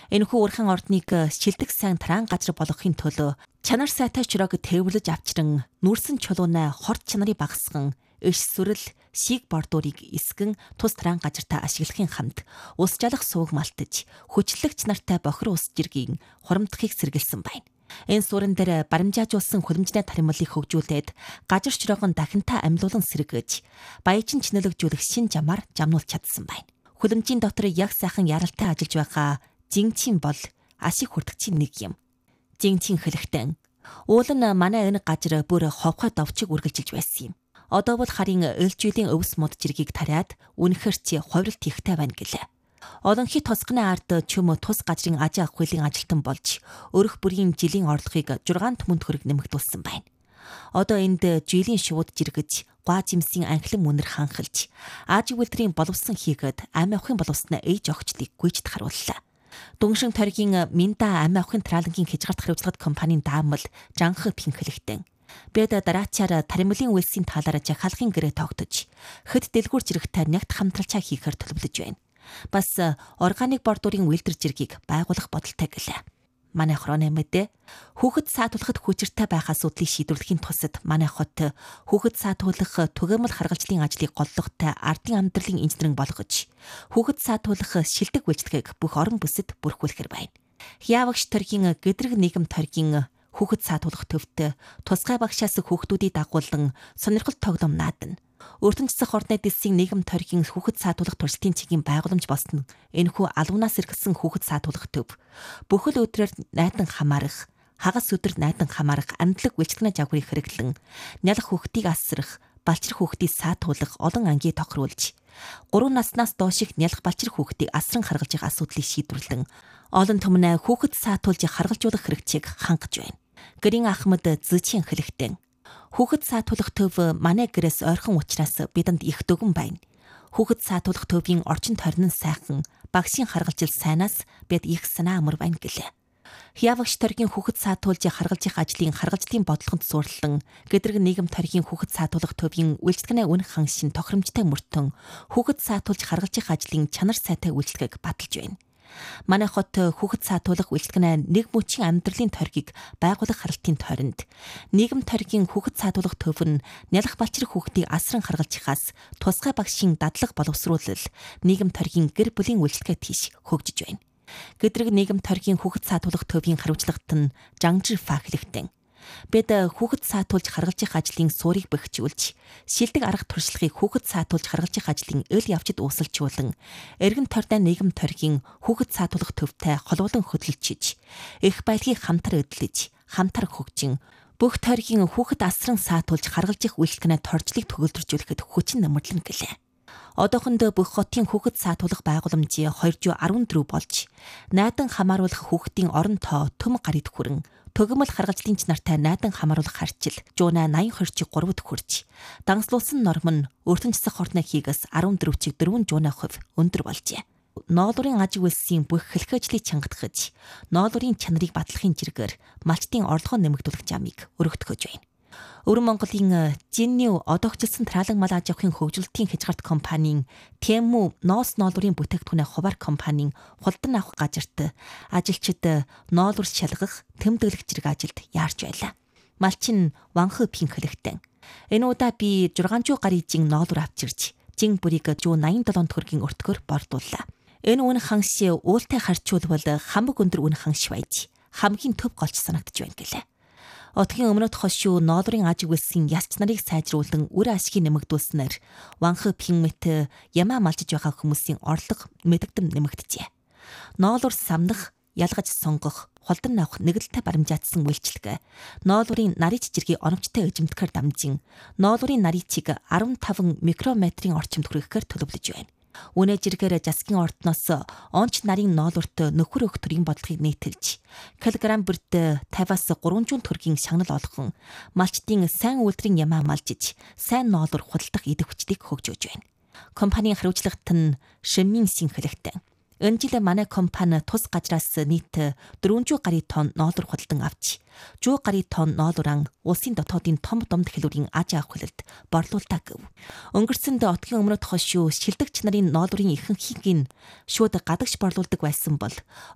Энэхүү урхан ордныг шилдэг сайн тараан газар болгохын төлөө чанар сайтай чураг тээвэрлэж авчран нүрсэн чулуунаа хорт чанарыг багасган иш сүрэл шиг бордуурыг эсгэн тус тараан газартаа ашиглахын хамт ус жалах сууг малтаж хүчлэгч нартай бохир ус жиргийн хурамдахыг сэргэлсэн байна. Энэ суурин дээр баримжаажуулсан хөлмжний таримлыг хөгжүүлээд газар чураахан дахинтаа амьлуулан сэргэж баяжин чинэлэгжүүлэх шин жамаар жамнуулж чадсан байна. Хөлмжийн дотор яг сайхан яралтай ажиллаж байгаа жинчин бол ашиг хүртгчийн нэг юм. Жинчин хэлэхдээ уул нь манай энэ газар бүр ховхой довчиг үргэлжилж байсан юм. Одоо бол харин ээлжилийн өвс мод жиргийг тариад үнэхэр чи ховролт ихтэй байна гэлээ. Олонхий тусганы ард ч юм уу тус газрын аж ахуй хуулийн ажилтан болж өрөх бүрийн жилийн орлогыг 6 түмэнд хүрэг нэмэгдүүлсэн байна. Одоо энд жилийн шууд жиргэж гуа жимсийн анхлан үнэр ханхалж аж үйлдвэрийн боловсон хийгээд ам авахын боловсноо ээж огчлыг гүйцэд харууллаа. Дүншин торгийн Минда ам авахын траалангийн хязгаарт хариуцлагад компанийн даамал жанх пинхлэгтэн. Бид дараачаар таримлын үйлсийн талаар жахаалгын гэрээ тогтож хэд дэлгүүр жирэгтэй нягт хамтралчаа хийхээр төлөвлөж байна. Бас органик бордуурын үйлдвэр жиргийг байгуулах бодолтой гэлээ. Манай хороны мэдээ хүүхэд саатуулахад хүчиртэй байх асуудлыг шийдвэрлэхийн тусад манай хот хүүхэд саатуулах түгээмэл харгалзлын ажлыг голлогтой ардын амьдралын инженеринг болгож хүүхэд саатуулах шилдэг үйлчлэгийг бүх орон бүсэд бүрхүүлэхэр байна. Хявагч торгийн гэдрэг нийгэм торгийн хүүхэд саатуулах төвд тусгай багшаас хүүхдүүдийг дагуулan сонирхол тоглоом наадна. Өртөнцөх орны дэсийн нийгэм торгийн хүүхэд саатуулах туршилтын чигийн байгууламж болсон энэхүү алуунаас эргэсэн хүүхэд саатуулах төв бүхэл өдрөөр найдан хамаарах, хагас өдөр найдан хамаарах амьдлаг үйлчлэгний жагварыг хэрэглэн нялх хүүхдийг асрах, балчир хүүхдийг саатуулах олон ангийн тохируулж 3 наснаас доош их нялх балчир хүүхдийг асран харгалж их асуудлыг шийдвэрлэн олон түмнээ хүүхэд саатуулж харгалжуулах хэрэгцээг хангаж байна. Гэрийн Ахмад Зэчин хэлэхдээ хүүхэд саатуулах төв манай гэрээс ойрхон учраас бидэнд их дөгөн байна. Хүүхэд саатуулах төвийн орчин тойрон нь сайхан, багшийн харгалжил сайнаас бид их санаа амар байна гэлээ. Хявагч торгийн хүүхэд саатуулж харгалж их ажлын харгалжлын бодлогонд суурлан гэдрэг нийгэм торгийн хүүхэд саатуулах төвийн үйлчлэгний үнэ ханшин тохиромжтой мөртөн хүүхэд саатуулж харгалж их ажлын чанар сайтай үйлчлэгийг баталж байна. Манай хот хүүхэд саатуулах үйлчлэгнээ нэг мөчийн амьдралын торгийг байгуулах харалтын тойронд нийгэм торгийн хүүхэд саатуулах төв нь нялх балчир хүүхдийг асран харгалж ихаас тусгай багшийн дадлаг боловсруулал нийгэм торгийн гэр бүлийн үйлчлэгээ тийш хөгжиж байна. Гэдрэг нийгэм торгийн хүүхэд саатуулах төвийн хариуцлагт нь Жангжи фахлэгтэн бид хүүхэд саатуулж харгалж их ажлын суурийг бэхжүүлж шилдэг арга туршлагыг хүүхэд саатуулж харгалж их ажлын эл явцад uusalжуулан эргэн тойрны нийгэм торгийн хүүхэд саатуулах төвтэй холуулан хөдөлж их баялагийг хамтар эдлэж хамтар хөгжин бүх тойргийн хүүхэд асран саатуулж харгалж их үйлчлэгнээ торжлыг төгөлдржүүлэхэд хүчин нэмэрлэн гэлээ. Одоохондоо бүх хотын хүүхэд саатуулах байгууламжийн 214 болж найдан хамааруулах хүүхдийн орон тоо төм гарид хүрэн төгөмөл харгалзлын нартай найдан хамааруулах харчил жууна 80 хорчиг 3-д хүрч данслуулсан норм нь өртөнцөх хорны хийгээс 14-чиг 4 жууна хувь өндөр болжээ. Ноолурын аж үйлсийн бүх хэлхээжлийг чангадгаж ноолурын чанарыг батлахын зэрэгээр малчтын орлогоо нэмэгдүүлэх замыг өргөдгөж байна. Өвөр Монголын Жиннив одоогчлсон траалан мал аж ахуйн хөгжүүлэлтийн хязгаарт компанийн Тэмүү ноос ноолурын бүтээгдэхүүнээ хуваар компанийн хулдан авах газарт ажилчид ноолур шалгах тэмдэглэх зэрэг ажилд яарч байлаа. Малчин Ванхэ пинхлэгтэн энэ удаа би 600 гаруй жин ноолур авчирч жин бүрийг 187 төгрөгийн өртгөөр бордууллаа. Энэ үн ханши уултай харьцуулбал хамаг өндөр үн ханш байж хамгийн төв голч санагдж байна гэлээ. Отгийн өмнөд хошуу ноолурын аж үйлсийн ялч нарыг сайжруулан үр ашгийг нэмэгдүүлснээр Ванхэ пинмэт ямаа малжиж байгаа хүмүүсийн орлого мэдэгдэм нэмэгдэжээ. Ноолур самнах, ялгаж сонгох, холдон авах нэгэлэлтэй баримжаатсан үйлчлэг ноолурын нарийн жиргээ оновчтой эзэмдэхээр дамжин ноолурын нарийн чиг 15 микрометрийн орчимд хүрэхээр төлөвлөж байна. Үнэ жиргээр засгийн ордноос онч нарийн ноолурт нөхөр өх төрийн бодлогыг нийтэлж килограмм бүрт 50-аас 300 төгрөгийн шагнал олгон малчтын сайн үйлдвэрийн ямаа малжиж сайн ноолур худалдах идэвхжлийг хөгжөөж байна. Компанийн хариуцлагт нь Шиммин синхлэгтэн энэ жил манай компани тус газраас нийт 400 гаруй тонн ноолур худалдан авч 100 гаруй тонн ноолуран улсын дотоодын том домд хэлүүрийн аж ахуй хөлөлд борлуулдаг гэв. Өнгөрсөнд отгийн өмнөд хошуу шилдэг чанарын ноолурын ихэнхийг нь шууд гадагш борлуулдаг байсан бол